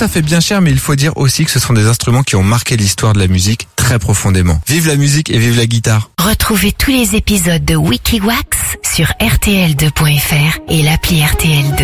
ça fait bien cher, mais il faut dire aussi que ce sont des instruments qui ont marqué l'histoire de la musique très profondément. Vive la musique et vive la guitare. Retrouvez tous les épisodes de Wikiwax sur rtl2.fr et l'appli RTL2.